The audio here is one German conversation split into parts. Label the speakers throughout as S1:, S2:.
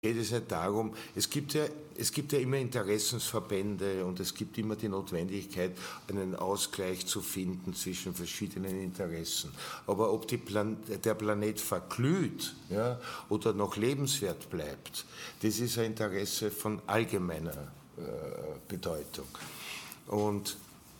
S1: geht es ja darum, es gibt ja immer Interessensverbände und es gibt immer die Notwendigkeit, einen Ausgleich zu finden zwischen verschiedenen Interessen. Aber ob der Planet verglüht, ja, oder noch lebenswert bleibt, das ist ein Interesse von allgemeiner Bedeutung. Und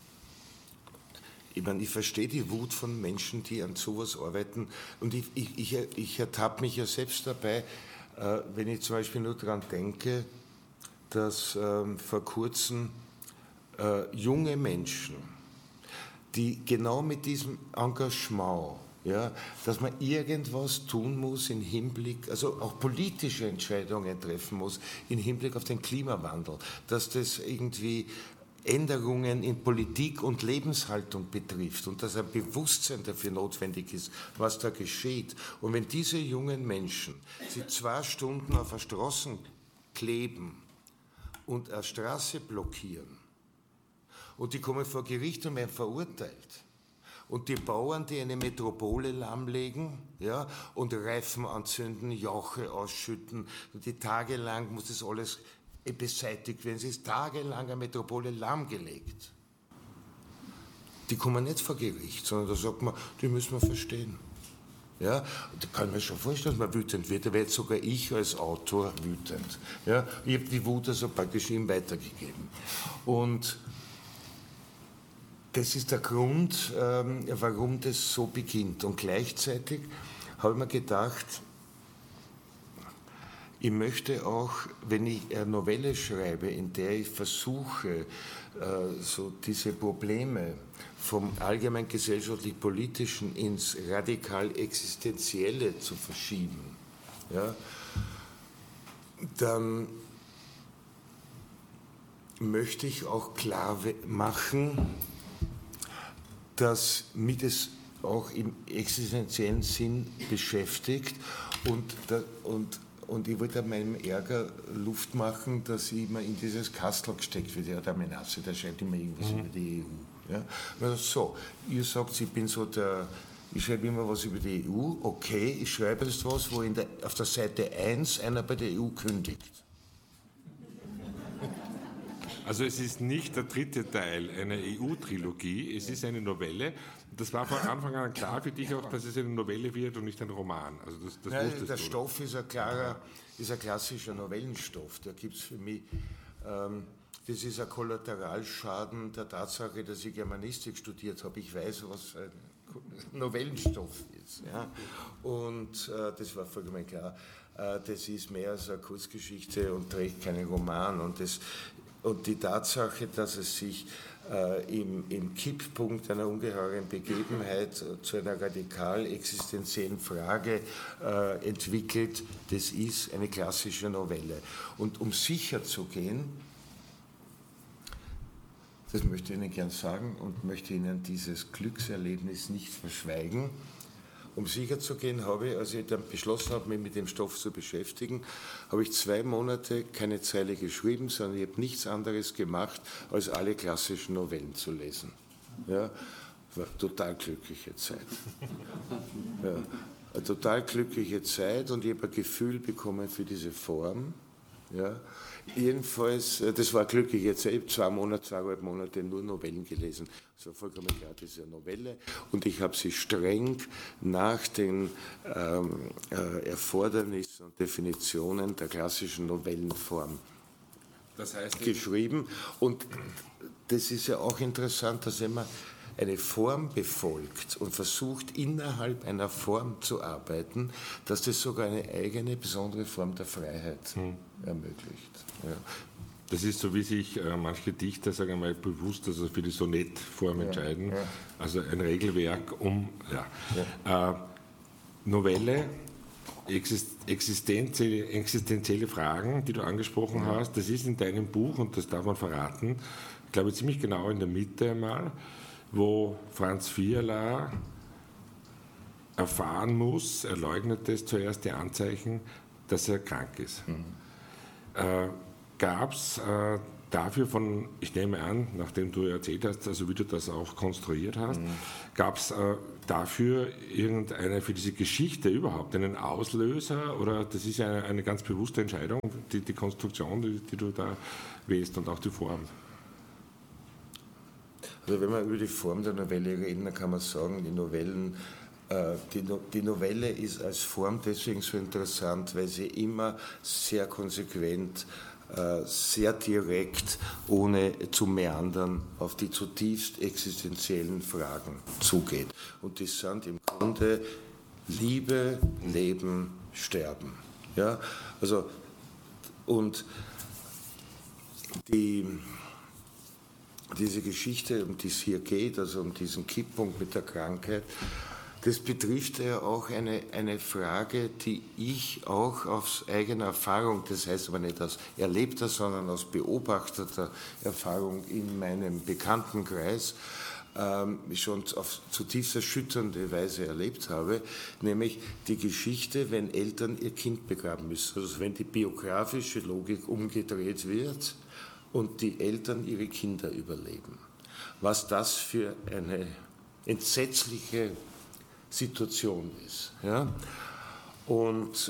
S1: ich meine, ich verstehe die Wut von Menschen, die an sowas arbeiten, und ich ertappe mich ja selbst dabei, wenn ich zum Beispiel nur daran denke, dass vor kurzem junge Menschen, die genau mit diesem Engagement, ja, dass man irgendwas tun muss im Hinblick, also auch politische Entscheidungen treffen muss im Hinblick auf den Klimawandel, dass das irgendwie Änderungen in Politik und Lebenshaltung betrifft und dass ein Bewusstsein dafür notwendig ist, was da geschieht. Und wenn diese jungen Menschen sich 2 Stunden auf der Straße kleben und eine Straße blockieren und die kommen vor Gericht und werden verurteilt, und die Bauern, die eine Metropole lahmlegen, ja, und Reifen anzünden, Jauche ausschütten, und die tagelang muss das alles beseitigt werden. Es ist tagelang eine Metropole lahmgelegt. Die kommen nicht vor Gericht, sondern da sagt man, die müssen wir verstehen. Ja, da kann man schon vorstellen, dass man wütend wird. Da werde sogar ich als Autor wütend. Ja, ich habe die Wut also praktisch ihm weitergegeben. Und das ist der Grund, warum das so beginnt. Und gleichzeitig habe ich mir gedacht, ich möchte auch, wenn ich eine Novelle schreibe, in der ich versuche, so diese Probleme vom allgemein gesellschaftlich-politischen ins radikal-existenzielle zu verschieben, ja, dann möchte ich auch klar machen, dass mich das auch im existenziellen Sinn beschäftigt und ich wollte meinem Ärger Luft machen, dass ich immer in dieses Kastel gesteckt wird. Ja, der Menasse, der schreibt immer irgendwas über die EU. Ja? Also so, ihr sagt, ich schreibe immer was über die EU, okay, ich schreibe jetzt was, wo auf der Seite 1 einer bei der EU kündigt.
S2: Also es ist nicht der 3. Teil einer EU-Trilogie, es ist eine Novelle. Das war von Anfang an klar für dich auch, dass es eine Novelle wird und nicht ein Roman. Also das wusstest
S1: der
S2: du.
S1: Stoff ist ein klassischer Novellenstoff. Da gibt es für mich, das ist ein Kollateralschaden der Tatsache, dass ich Germanistik studiert habe. Ich weiß, was ein Novellenstoff ist. Ja? Und das war vollkommen klar. Das ist mehr als eine Kurzgeschichte und trägt keinen Roman. Und die Tatsache, dass es sich im Kipppunkt einer ungeheuren Begebenheit zu einer radikal existenziellen Frage entwickelt, das ist eine klassische Novelle. Und um sicher zu gehen, das möchte ich Ihnen gern sagen und möchte Ihnen dieses Glückserlebnis nicht verschweigen, um sicher zu gehen, als ich dann beschlossen habe, mich mit dem Stoff zu beschäftigen, habe ich 2 Monate keine Zeile geschrieben, sondern ich habe nichts anderes gemacht, als alle klassischen Novellen zu lesen. Ja, war eine total glückliche Zeit. Ja, eine total glückliche Zeit und ich habe ein Gefühl bekommen für diese Form. Ja. Jedenfalls, das war glücklich jetzt, ich habe 2,5 Monate nur Novellen gelesen. Es war vollkommen klar, das ist eine Novelle und ich habe sie streng nach den Erfordernissen und Definitionen der klassischen Novellenform geschrieben. Und das ist ja auch interessant, dass wenn man eine Form befolgt und versucht, innerhalb einer Form zu arbeiten, dass das sogar eine eigene, besondere Form der Freiheit ermöglicht. Ja.
S2: Das ist so, wie sich manche Dichter, sagen wir mal, bewusst also für die Sonettform entscheiden. Ja. Also ein Regelwerk Novelle, existenzielle Fragen, die du angesprochen hast, das ist in deinem Buch, und das darf man verraten, ich glaube ziemlich genau in der Mitte einmal, wo Franz Fiala erfahren muss, er leugnet es zuerst, die Anzeichen, dass er krank ist. Gab es dafür ich nehme an, nachdem du erzählt hast, also wie du das auch konstruiert hast, gab es dafür für diese Geschichte überhaupt einen Auslöser oder das ist eine ganz bewusste Entscheidung, die Konstruktion, die du da wählst und auch die Form?
S1: Also wenn wir über die Form der Novelle reden, dann kann man sagen, die Novelle ist als Form deswegen so interessant, weil sie immer sehr konsequent, sehr direkt, ohne zu meandern, auf die zutiefst existenziellen Fragen zugeht. Und das sind im Grunde Liebe, Leben, Sterben. Ja? Also, und diese Geschichte, um die es hier geht, also um diesen Kipppunkt mit der Krankheit, das betrifft ja auch eine Frage, die ich auch aus eigener Erfahrung, das heißt aber nicht aus erlebter, sondern aus beobachteter Erfahrung in meinem Bekanntenkreis schon auf zutiefst erschütternde Weise erlebt habe, nämlich die Geschichte, wenn Eltern ihr Kind begraben müssen, also wenn die biografische Logik umgedreht wird und die Eltern ihre Kinder überleben. Was das für eine entsetzliche Situation ist. Ja? Und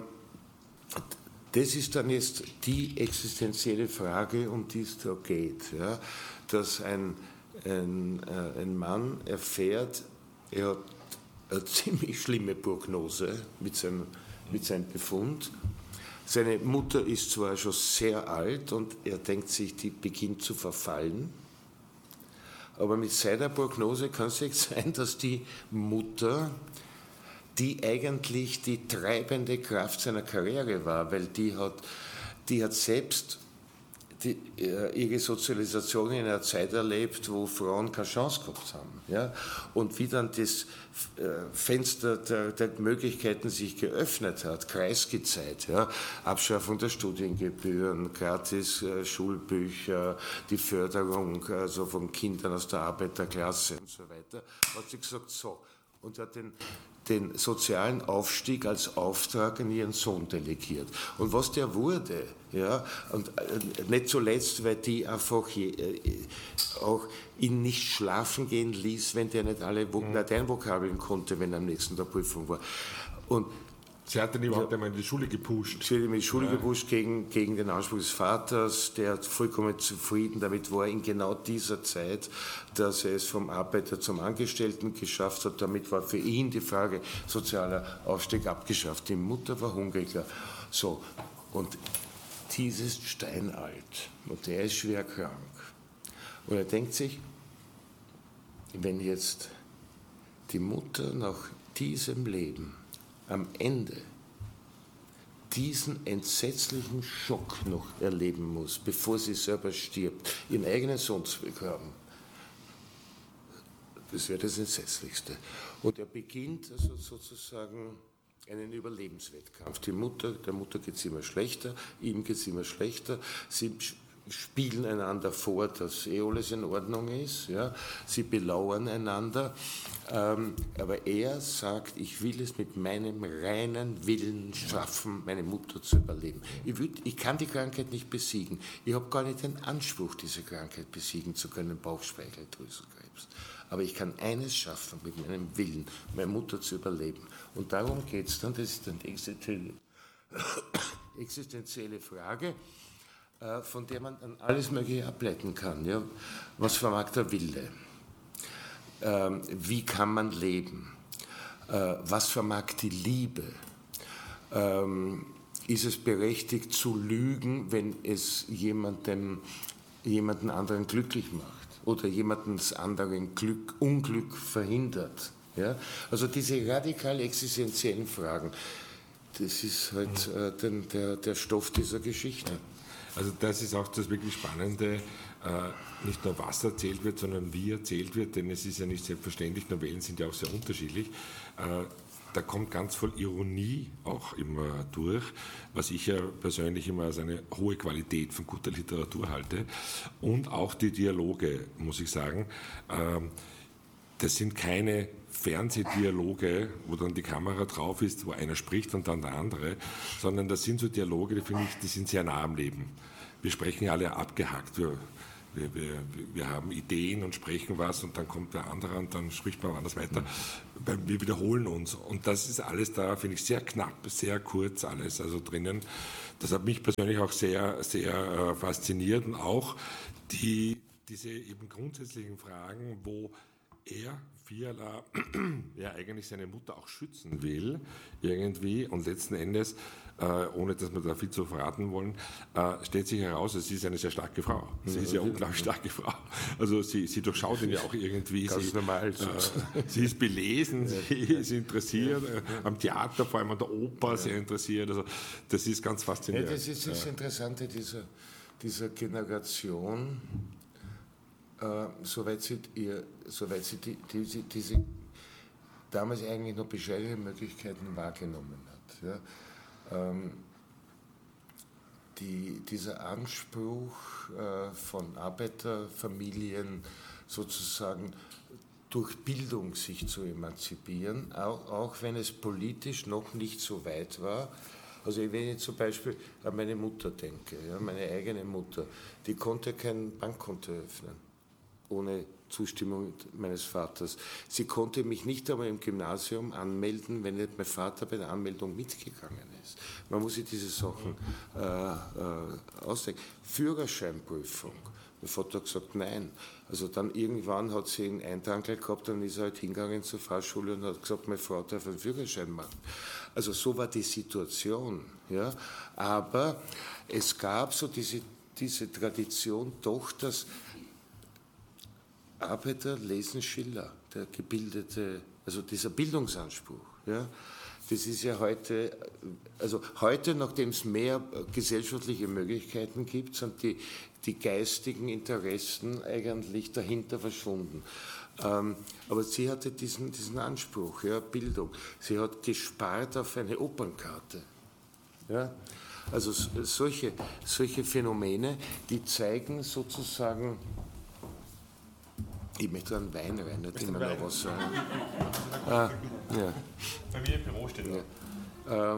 S1: das ist dann jetzt die existenzielle Frage, um die es da geht. Ja? Dass ein Mann erfährt, er hat eine ziemlich schlimme Prognose mit seinem Befund. Seine Mutter ist zwar schon sehr alt und er denkt sich, die beginnt zu verfallen. Aber mit seiner Prognose kann es nicht sein, dass die Mutter, die eigentlich die treibende Kraft seiner Karriere war, weil die hat selbst ihre Sozialisation in einer Zeit erlebt, wo Frauen keine Chance gehabt haben. Ja? Und wie dann das Fenster der Möglichkeiten sich geöffnet hat, Kreisky-Zeit, ja? Abschaffung der Studiengebühren, gratis Schulbücher, die Förderung also von Kindern aus der Arbeiterklasse und so weiter, hat sie gesagt, so, und hat den sozialen Aufstieg als Auftrag an ihren Sohn delegiert. Und was der wurde, ja, und nicht zuletzt, weil die einfach auch ihn nicht schlafen gehen ließ, wenn der nicht alle Lateinvokabeln konnte, wenn er am nächsten Tag Prüfung war. Und
S2: sie hat ihn überhaupt einmal in die Schule gepusht.
S1: Sie hat ihn in die Schule gepusht gegen den Anspruch des Vaters, der vollkommen zufrieden damit war in genau dieser Zeit, dass er es vom Arbeiter zum Angestellten geschafft hat. Damit war für ihn die Frage sozialer Aufstieg abgeschafft. Die Mutter war hungriger. So, und dieses steinalt und der ist schwer krank. Und er denkt sich, wenn jetzt die Mutter nach diesem Leben am Ende diesen entsetzlichen Schock noch erleben muss, bevor sie selber stirbt, ihren eigenen Sohn zu begraben, das wäre das Entsetzlichste. Und er beginnt also sozusagen einen Überlebenswettkampf. Der Mutter geht es immer schlechter, ihm geht es immer schlechter. Sie spielen einander vor, dass alles in Ordnung ist. Ja? Sie belauern einander. Aber er sagt, ich will es mit meinem reinen Willen schaffen, meine Mutter zu überleben. Ich kann die Krankheit nicht besiegen. Ich habe gar nicht den Anspruch, diese Krankheit besiegen zu können, Bauchspeicheldrüsenkrebs. Aber ich kann eines schaffen, mit meinem Willen, meine Mutter zu überleben. Und darum geht es dann, das ist dann die existenzielle Frage, von der man dann alles Mögliche ableiten kann. Ja? Was vermag der Wille? Wie kann man leben? Was vermag die Liebe? Ist es berechtigt zu lügen, wenn es jemanden anderen glücklich macht oder jemandens anderen Unglück verhindert? Ja? Also diese radikal existenziellen Fragen, das ist halt der Stoff dieser Geschichte.
S2: Also das ist auch das wirklich Spannende, nicht nur was erzählt wird, sondern wie erzählt wird, denn es ist ja nicht selbstverständlich, Novellen sind ja auch sehr unterschiedlich. Da kommt ganz voll Ironie auch immer durch, was ich ja persönlich immer als eine hohe Qualität von guter Literatur halte. Und auch die Dialoge, muss ich sagen. Das sind keine Fernsehdialoge, wo dann die Kamera drauf ist, wo einer spricht und dann der andere, sondern das sind so Dialoge, die finde ich, die sind sehr nah am Leben. wir sprechen ja alle abgehackt. Wir haben Ideen und sprechen was und dann kommt der andere und dann spricht man anders weiter. Weil wir wiederholen uns. Und das ist alles da, finde ich, sehr knapp, sehr kurz alles also drinnen. Das hat mich persönlich auch sehr, sehr fasziniert und auch diese eben grundsätzlichen Fragen, wo er, Fiala, ja eigentlich seine Mutter auch schützen will, irgendwie, und letzten Endes, ohne dass wir da viel zu verraten wollen, stellt sich heraus, sie ist eine sehr starke Frau. Sie ist ja eine unglaublich starke Frau. Also sie durchschaut ihn ja auch irgendwie.
S1: Ganz normal.
S2: Sie ist belesen, sie ist interessiert, am Theater, vor allem an der Oper, sehr interessiert. Also das ist ganz faszinierend.
S1: Ja, das ist das Interessante dieser Generation, soweit sie diese damals eigentlich noch bescheidene Möglichkeiten wahrgenommen hat. Ja. Dieser Anspruch von Arbeiterfamilien sozusagen durch Bildung sich zu emanzipieren, auch wenn es politisch noch nicht so weit war. Also wenn ich zum Beispiel an meine Mutter denke, ja, meine eigene Mutter, die konnte kein Bankkonto öffnen ohne Zustimmung meines Vaters. Sie konnte mich nicht einmal im Gymnasium anmelden, wenn nicht mein Vater bei der Anmeldung mitgegangen ist. Man muss sich diese Sachen ausdenken. Führerscheinprüfung. Mein Vater hat gesagt, nein. Also dann irgendwann hat sie einen Eintankel gehabt, dann ist er halt hingegangen zur Fahrschule und hat gesagt, meine Frau darf einen Führerschein machen. Also so war die Situation. Ja? Aber es gab so diese Tradition doch, dass Arbeiter lesen Schiller, der gebildete, also dieser Bildungsanspruch. Ja, das ist ja heute, nachdem es mehr gesellschaftliche Möglichkeiten gibt, sind die geistigen Interessen eigentlich dahinter verschwunden. Aber sie hatte diesen Anspruch, ja, Bildung. Sie hat gespart auf eine Opernkarte. Ja? Also solche Phänomene, die zeigen sozusagen. Ich möchte einen Wein rein, nicht immer noch was sagen. Ja.
S2: Bei mir im Büro steht
S1: ja.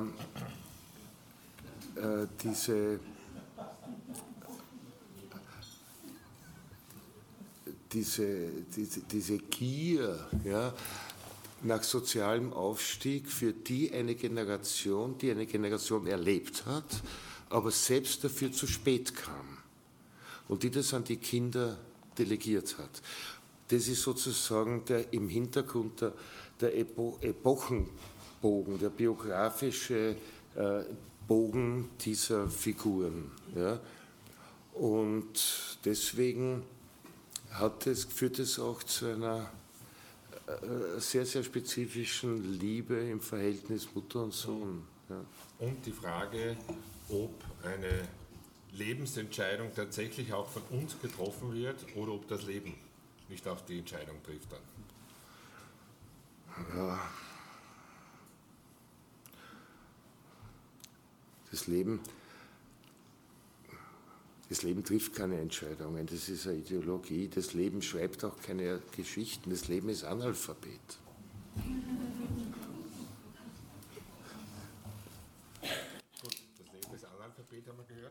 S1: Diese Gier, ja, nach sozialem Aufstieg, für die eine Generation erlebt hat, aber selbst dafür zu spät kam und die das an die Kinder delegiert hat. Das ist sozusagen im Hintergrund der Epochenbogen, der biografische Bogen dieser Figuren. Ja? Und deswegen führt es auch zu einer sehr, sehr spezifischen Liebe im Verhältnis Mutter und Sohn. Ja.
S2: Und die Frage, ob eine Lebensentscheidung tatsächlich auch von uns getroffen wird oder ob das Leben nicht auch die Entscheidung trifft dann.
S1: Ja. Das Leben trifft keine Entscheidungen, das ist eine Ideologie. Das Leben schreibt auch keine Geschichten, das Leben ist Analphabet.
S2: Gut, das Leben ist Analphabet, haben wir gehört.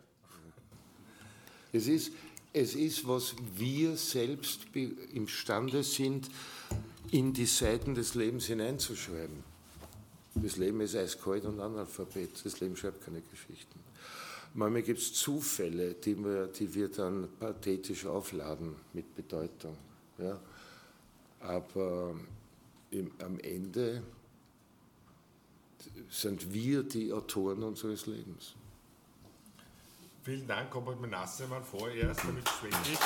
S1: Es ist, was wir selbst imstande sind, in die Seiten des Lebens hineinzuschreiben. Das Leben ist eiskalt und Analphabet. Das Leben schreibt keine Geschichten. Manchmal gibt es Zufälle, die wir dann pathetisch aufladen mit Bedeutung. Ja? Aber am Ende sind wir die Autoren unseres Lebens.
S2: Vielen Dank, Robert Menassemann, vorerst, damit schwenke ich.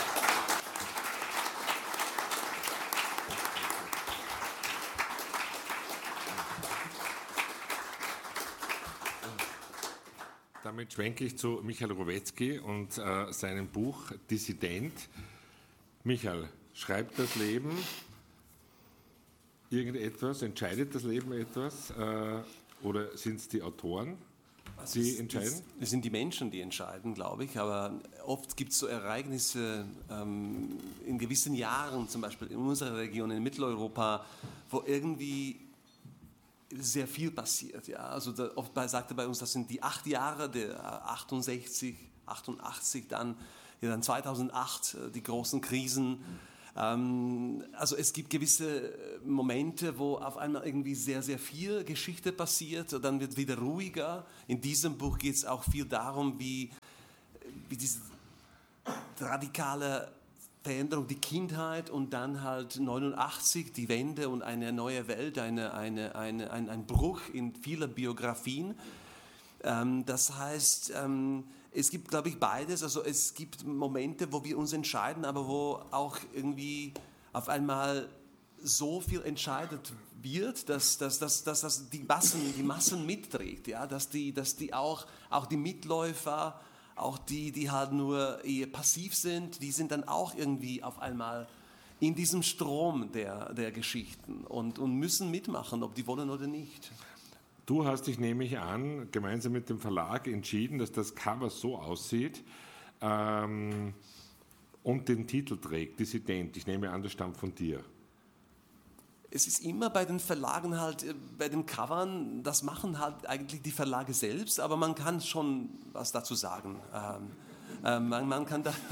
S2: Damit schwenke ich zu Michael Rowetzky und seinem Buch Dissident. Michael, schreibt das Leben irgendetwas, entscheidet das Leben etwas oder sind es die Autoren? Sie entscheiden?
S3: Es sind die Menschen, die entscheiden, glaube ich, aber oft gibt es so Ereignisse in gewissen Jahren, zum Beispiel in unserer Region in Mitteleuropa, wo irgendwie sehr viel passiert. Ja? Also oft sagte bei uns, das sind die 8 Jahre, der 68, 88, dann 2008 die großen Krisen. Also es gibt gewisse Momente, wo auf einmal irgendwie sehr, sehr viel Geschichte passiert und dann wird wieder ruhiger. In diesem Buch geht es auch viel darum, wie diese radikale Veränderung, die Kindheit und dann halt 89, die Wende und eine neue Welt, ein Bruch in vielen Biografien. Das heißt, es gibt, glaube ich, beides. Also es gibt Momente, wo wir uns entscheiden, aber wo auch irgendwie auf einmal so viel entscheidet wird, dass das die Massen mitträgt, ja? dass die auch die Mitläufer, auch die halt nur eher passiv sind, die sind dann auch irgendwie auf einmal in diesem Strom der Geschichten und müssen mitmachen, ob die wollen oder nicht.
S2: Du hast dich nämlich gemeinsam mit dem Verlag entschieden, dass das Cover so aussieht und den Titel trägt, Dissident. Ich nehme an, das stammt von dir.
S3: Es ist immer bei den Verlagen halt, bei den Covern, das machen halt eigentlich die Verlage selbst, aber man kann schon was dazu sagen. Man kann da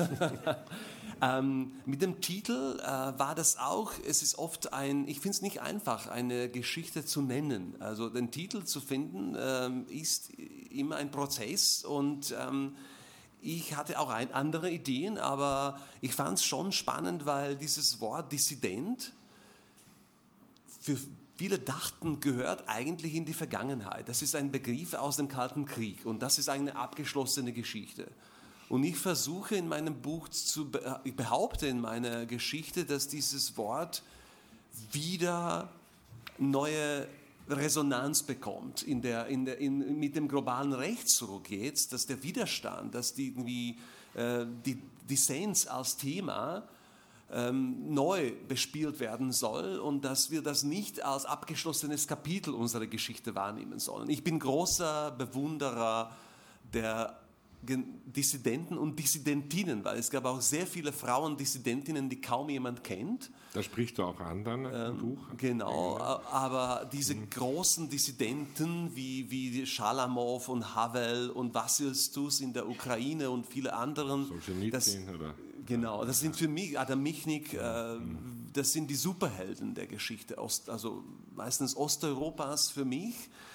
S3: mit dem Titel war das auch, es ist oft ich finde es nicht einfach, eine Geschichte zu nennen. Also den Titel zu finden ist immer ein Prozess und ich hatte auch andere Ideen, aber ich fand es schon spannend, weil dieses Wort Dissident für viele dachten, gehört eigentlich in die Vergangenheit. Das ist ein Begriff aus dem Kalten Krieg und das ist eine abgeschlossene Geschichte. Und ich versuche in meinem Buch ich behaupte in meiner Geschichte, dass dieses Wort wieder neue Resonanz bekommt mit dem globalen Rechtsruck jetzt, dass der Widerstand, dass die Dissens als Thema neu bespielt werden soll und dass wir das nicht als abgeschlossenes Kapitel unserer Geschichte wahrnehmen sollen. Ich bin großer Bewunderer der Dissidenten und Dissidentinnen, weil es gab auch sehr viele Frauen-Dissidentinnen, die kaum jemand kennt.
S2: Das sprichst du auch an dann im Buch.
S3: Genau, aber diese großen Dissidenten wie Schalamow und Havel und Wassilstus in der Ukraine und viele anderen, genau, das sind für mich, Adam Michnik, das sind die Superhelden der Geschichte, also meistens Osteuropas für mich,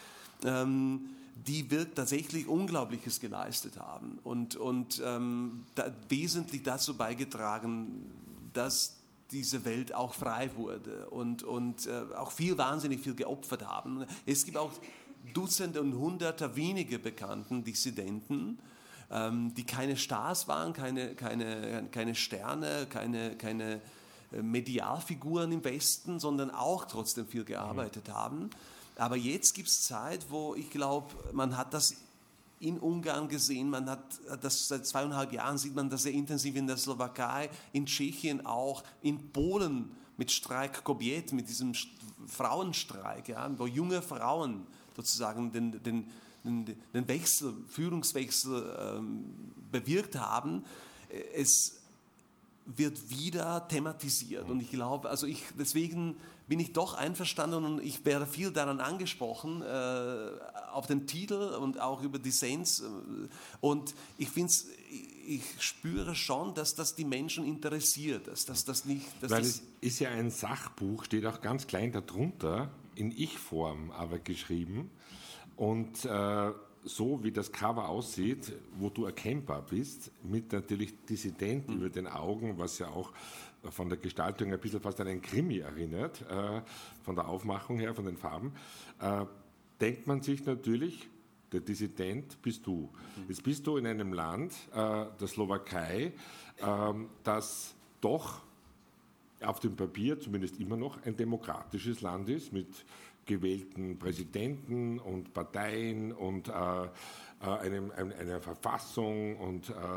S3: die tatsächlich Unglaubliches geleistet haben und wesentlich dazu beigetragen, dass diese Welt auch frei wurde und auch wahnsinnig viel geopfert haben. Es gibt auch Dutzende und Hunderte wenige bekannten Dissidenten, die keine Stars waren, keine Sterne, keine Medialfiguren im Westen, sondern auch trotzdem viel gearbeitet haben. Aber jetzt gibt es Zeit, wo ich glaube, man hat das in Ungarn gesehen, man hat das seit 2,5 Jahren, sieht man das sehr intensiv in der Slowakei, in Tschechien auch, in Polen mit Streik Kobiet, mit diesem Frauenstreik, ja, wo junge Frauen sozusagen den Führungswechsel bewirkt haben. Es wird wieder thematisiert und ich glaube, deswegen bin ich doch einverstanden und ich werde viel daran angesprochen, auf den Titel und auch über Dissens und ich spüre schon, dass das die Menschen interessiert, dass das nicht...
S2: Weil es ist ja ein Sachbuch, steht auch ganz klein darunter, in Ich-Form aber geschrieben und so wie das Cover aussieht, wo du erkennbar bist, mit natürlich Dissident über den Augen, was ja auch von der Gestaltung ein bisschen fast an einen Krimi erinnert, von der Aufmachung her, von den Farben, denkt man sich natürlich, der Dissident bist du. Jetzt bist du in einem Land, der Slowakei, das doch auf dem Papier zumindest immer noch ein demokratisches Land ist, mit gewählten Präsidenten und Parteien und einer Verfassung.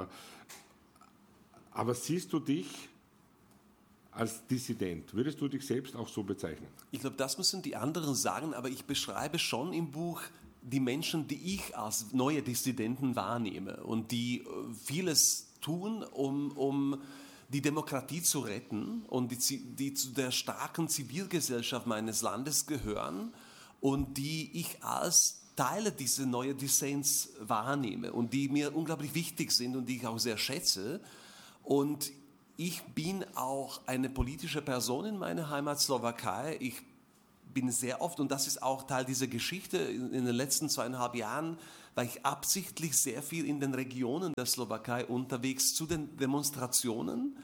S2: Aber siehst du dich als Dissident? Würdest du dich selbst auch so bezeichnen?
S3: Ich glaube, das müssen die anderen sagen, aber ich beschreibe schon im Buch die Menschen, die ich als neue Dissidenten wahrnehme und die vieles tun, um die Demokratie zu retten und die zu der starken Zivilgesellschaft meines Landes gehören und die ich als Teile dieser neuen Dissens wahrnehme und die mir unglaublich wichtig sind und die ich auch sehr schätze. Und ich bin auch eine politische Person in meiner Heimat Slowakei. Ich bin sehr oft, und das ist auch Teil dieser Geschichte, in den letzten 2,5 Jahren war ich absichtlich sehr viel in den Regionen der Slowakei unterwegs zu den Demonstrationen.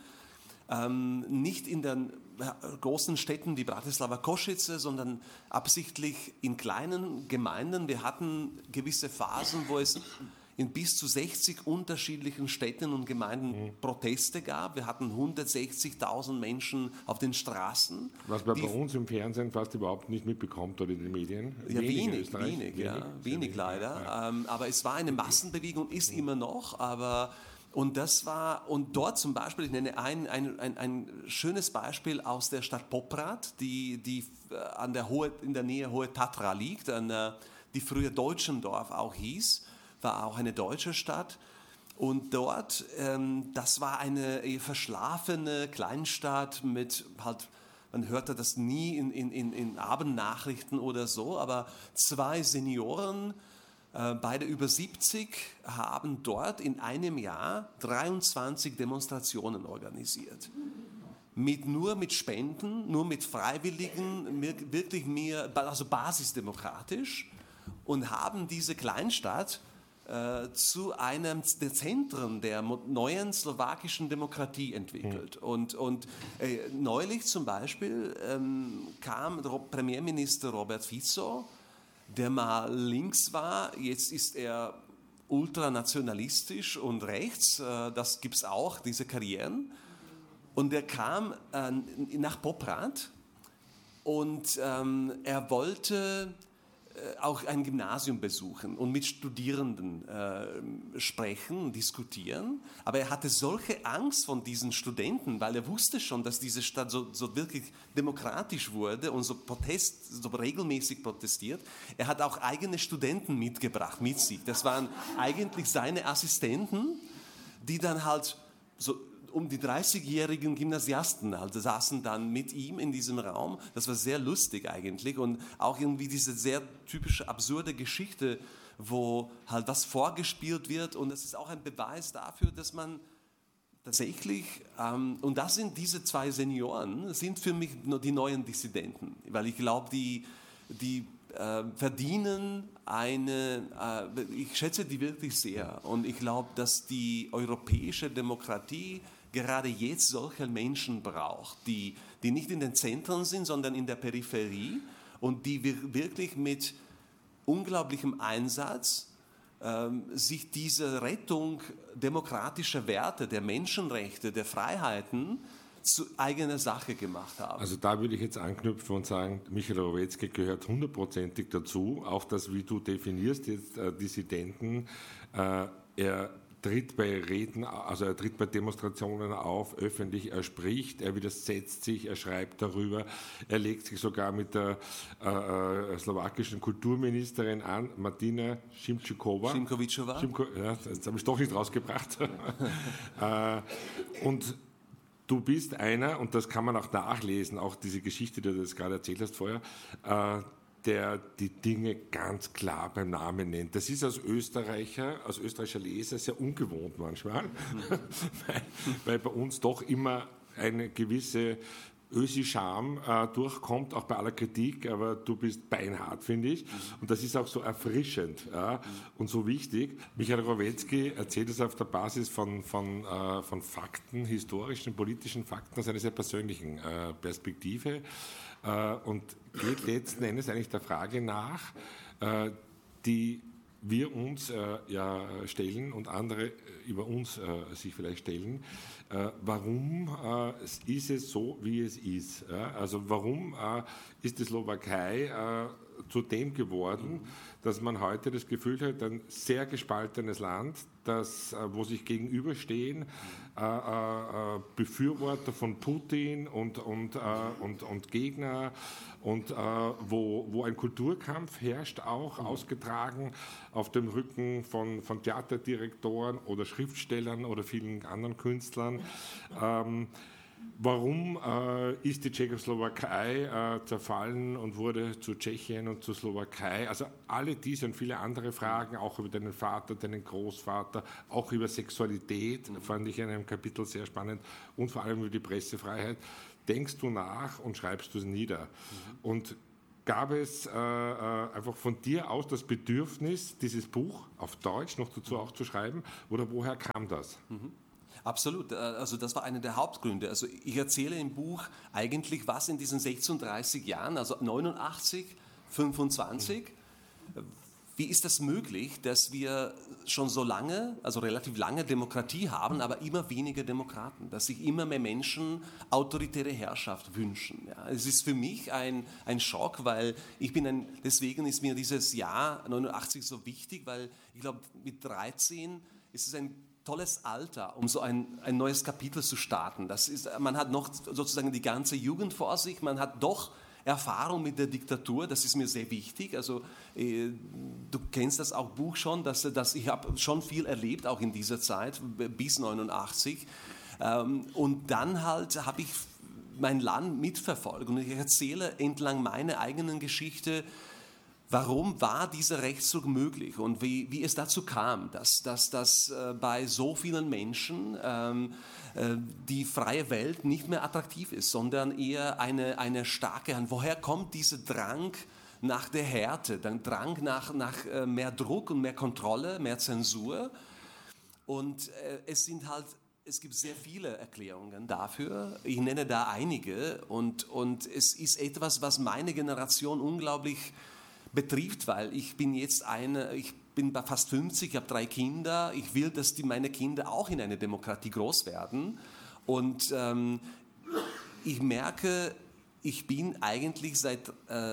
S3: Nicht in den großen Städten wie Bratislava, Košice, sondern absichtlich in kleinen Gemeinden. Wir hatten gewisse Phasen, wo es in bis zu 60 unterschiedlichen Städten und Gemeinden Proteste gab. Wir hatten 160.000 Menschen auf den Straßen.
S2: Was man bei uns im Fernsehen fast überhaupt nicht mitbekommt oder in den Medien.
S3: Ja, wenig leider. Ja. Aber es war eine Massenbewegung, ist immer noch, aber... Und dort zum Beispiel, ich nenne ein schönes Beispiel aus der Stadt Poprad, die in der Nähe Hohe Tatra liegt, die früher Deutschendorf auch hieß, war auch eine deutsche Stadt. Und dort, das war eine eher verschlafene Kleinstadt mit halt, man hörte das nie in Abendnachrichten oder so, aber 2 Senioren, beide über 70, haben dort in einem Jahr 23 Demonstrationen organisiert. Nur mit Spenden, nur mit Freiwilligen, wirklich also basisdemokratisch, und haben diese Kleinstadt zu einem der Zentren der neuen slowakischen Demokratie entwickelt. Und neulich zum Beispiel kam Premierminister Robert Fico, der mal links war, jetzt ist er ultranationalistisch und rechts, das gibt es auch, diese Karrieren. Und er kam nach Poprad und er wollte auch ein Gymnasium besuchen und mit Studierenden sprechen, diskutieren. Aber er hatte solche Angst von diesen Studenten, weil er wusste schon, dass diese Stadt so wirklich demokratisch wurde und so regelmäßig protestiert. Er hat auch eigene Studenten mitgebracht mit sich. Das waren eigentlich seine Assistenten, die dann halt so um die 30-jährigen Gymnasiasten also saßen dann mit ihm in diesem Raum. Das war sehr lustig eigentlich und auch irgendwie diese sehr typische absurde Geschichte, wo halt was vorgespielt wird, und das ist auch ein Beweis dafür, dass man tatsächlich, und das sind diese 2 Senioren, sind für mich die neuen Dissidenten, weil ich glaube, die verdienen ich schätze die wirklich sehr, und ich glaube, dass die europäische Demokratie gerade jetzt solche Menschen braucht, die nicht in den Zentren sind, sondern in der Peripherie, und die wirklich mit unglaublichem Einsatz sich diese Rettung demokratischer Werte, der Menschenrechte, der Freiheiten zu eigener Sache gemacht haben.
S2: Also da würde ich jetzt anknüpfen und sagen, Michael Rowetzky gehört 100%ig dazu, auch das, wie du definierst jetzt Dissidenten. Er tritt bei Reden, also er tritt bei Demonstrationen auf, öffentlich, er spricht, er widersetzt sich, er schreibt darüber, er legt sich sogar mit der slowakischen Kulturministerin an, Martina Šimčíková. Ja, das habe ich doch nicht rausgebracht. Und du bist einer, und das kann man auch nachlesen, auch diese Geschichte, die du das gerade erzählt hast vorher, der die Dinge ganz klar beim Namen nennt. Das ist als österreichischer Leser sehr ungewohnt manchmal, weil bei uns doch immer eine gewisse Ösi-Charme durchkommt, auch bei aller Kritik, aber du bist beinhart, finde ich. Und das ist auch so erfrischend und so wichtig. Michael Rowetzky erzählt es auf der Basis von Fakten, historischen, politischen Fakten, aus einer sehr persönlichen Perspektive, und geht letzten Endes eigentlich der Frage nach, die wir uns stellen und andere über uns sich vielleicht stellen. Warum ist es so, wie es ist? Also warum ist die Slowakei zu dem geworden, dass man heute das Gefühl hat, ein sehr gespaltenes Land, wo sich gegenüberstehen Befürworter von Putin und Gegner, und wo ein Kulturkampf herrscht, auch ausgetragen auf dem Rücken von Theaterdirektoren oder Schriftstellern oder vielen anderen Künstlern. Warum ist die Tschechoslowakei zerfallen und wurde zu Tschechien und zur Slowakei? Also alle diese und viele andere Fragen, auch über deinen Vater, deinen Großvater, auch über Sexualität, fand ich in einem Kapitel sehr spannend und vor allem über die Pressefreiheit. Denkst du nach und schreibst du es nieder? Und gab es einfach von dir aus das Bedürfnis, dieses Buch auf Deutsch noch dazu auch zu schreiben? Oder woher kam das?
S3: Absolut, also das war einer der Hauptgründe. Also ich erzähle im Buch eigentlich, was in diesen 36 Jahren, also 89, 25, wie ist das möglich, dass wir schon so lange, also relativ lange Demokratie haben, aber immer weniger Demokraten, dass sich immer mehr Menschen autoritäre Herrschaft wünschen. Ja, es ist für mich ein Schock, weil deswegen ist mir dieses Jahr 89 so wichtig, weil ich glaube, mit 13 ist es ein tolles Alter, um so ein neues Kapitel zu starten. Man hat noch sozusagen die ganze Jugend vor sich, man hat doch Erfahrung mit der Diktatur, das ist mir sehr wichtig. Also du kennst das auch Buch schon, dass ich habe schon viel erlebt, auch in dieser Zeit, bis 89. Und dann halt habe ich mein Land mitverfolgt und ich erzähle entlang meiner eigenen Geschichte, warum war dieser Rechtszug möglich und wie es dazu kam, dass bei so vielen Menschen die freie Welt nicht mehr attraktiv ist, sondern eher eine starke Hand. Woher kommt dieser Drang nach der Härte, der Drang nach mehr Druck und mehr Kontrolle, mehr Zensur? Und es gibt sehr viele Erklärungen dafür. Ich nenne da einige und es ist etwas, was meine Generation unglaublich betrifft, weil ich bin fast 50, ich habe 3 Kinder, ich will, dass meine Kinder auch in einer Demokratie groß werden und ich merke, ich bin eigentlich seit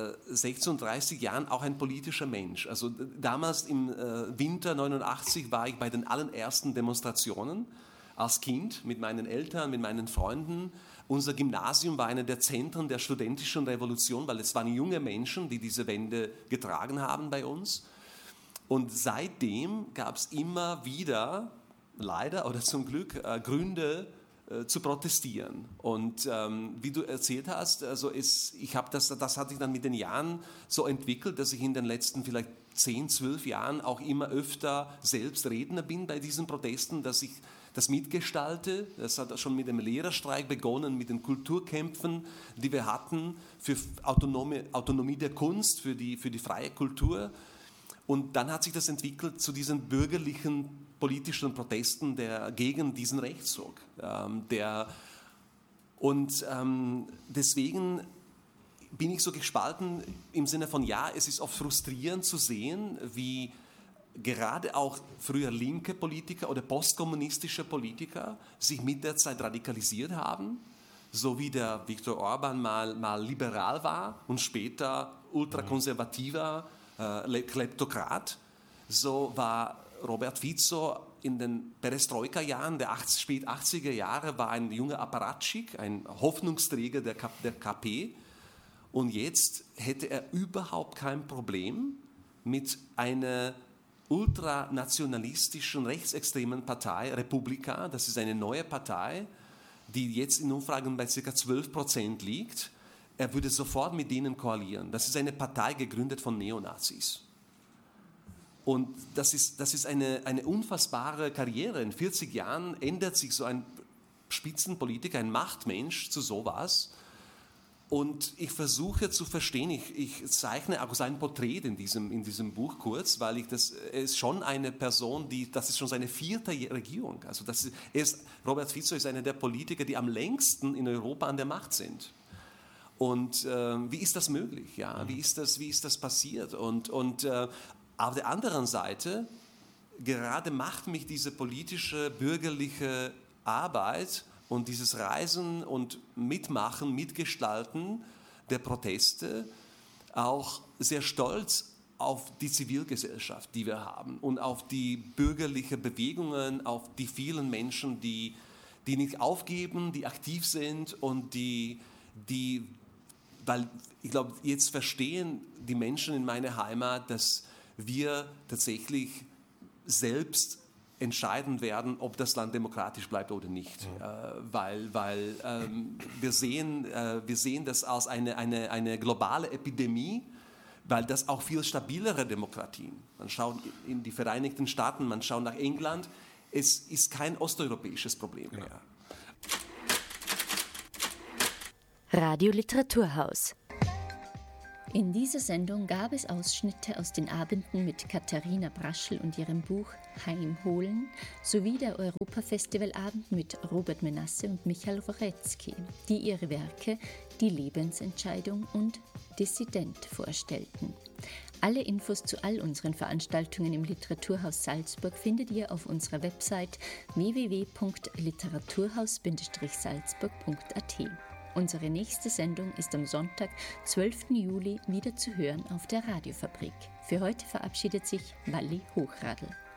S3: 36 Jahren auch ein politischer Mensch. Also damals im Winter 89 war ich bei den allerersten Demonstrationen als Kind mit meinen Eltern, mit meinen Freunden. Unser Gymnasium war einer der Zentren der studentischen Revolution, weil es waren junge Menschen, die diese Wende getragen haben bei uns. Und seitdem gab es immer wieder, leider oder zum Glück, Gründe zu protestieren. Und wie du erzählt hast, also das hat sich dann mit den Jahren so entwickelt, dass ich in den letzten vielleicht 10, 12 Jahren auch immer öfter selbst Redner bin bei diesen Protesten, dass ich das mitgestalte. Das hat schon mit dem Lehrerstreik begonnen, mit den Kulturkämpfen, die wir hatten für Autonomie der Kunst, für die freie Kultur. Und dann hat sich das entwickelt zu diesen bürgerlichen politischen Protesten gegen diesen Rechtszug. Deswegen bin ich so gespalten im Sinne von, ja, es ist oft frustrierend zu sehen, wie gerade auch früher linke Politiker oder postkommunistische Politiker sich mit der Zeit radikalisiert haben, so wie der Viktor Orban mal liberal war und später ultrakonservativer Kleptokrat. So war Robert Fico in den Perestroika-Jahren der spät 80er Jahre war ein junger Apparatschik, ein Hoffnungsträger der KP. Und jetzt hätte er überhaupt kein Problem mit einer ultranationalistischen, rechtsextremen Partei, Republika, das ist eine neue Partei, die jetzt in Umfragen bei ca. 12% liegt. Er würde sofort mit denen koalieren. Das ist eine Partei gegründet von Neonazis. Und das ist eine unfassbare Karriere. In 40 Jahren ändert sich so ein Spitzenpolitiker, ein Machtmensch zu sowas. Und ich versuche zu verstehen, ich zeichne auch sein Porträt in diesem Buch kurz, weil er ist schon eine Person, das ist schon seine 4. Regierung. Also Robert Fico ist einer der Politiker, die am längsten in Europa an der Macht sind. Und wie ist das möglich? Ja? Wie ist das passiert? Und auf der anderen Seite, gerade macht mich diese politische, bürgerliche Arbeit und dieses Reisen und Mitmachen, Mitgestalten der Proteste auch sehr stolz auf die Zivilgesellschaft, die wir haben und auf die bürgerlichen Bewegungen, auf die vielen Menschen, die nicht aufgeben, die aktiv sind und weil ich glaube, jetzt verstehen die Menschen in meiner Heimat, dass wir tatsächlich selbst entscheiden werden, ob das Land demokratisch bleibt oder nicht. Weil wir sehen das als eine globale Epidemie, weil das auch viel stabilere Demokratien. Man schaut in die Vereinigten Staaten, man schaut nach England. Es ist kein osteuropäisches Problem mehr.
S4: Radio Literaturhaus. In dieser Sendung gab es Ausschnitte aus den Abenden mit Katharina Braschl und ihrem Buch Heimholen sowie der Europafestivalabend mit Robert Menasse und Michael Worecki, die ihre Werke Die Lebensentscheidung und Dissident vorstellten. Alle Infos zu all unseren Veranstaltungen im Literaturhaus Salzburg findet ihr auf unserer Website www.literaturhaus-salzburg.at. Unsere nächste Sendung ist am Sonntag, 12. Juli, wieder zu hören auf der Radiofabrik. Für heute verabschiedet sich Walli Hochradl.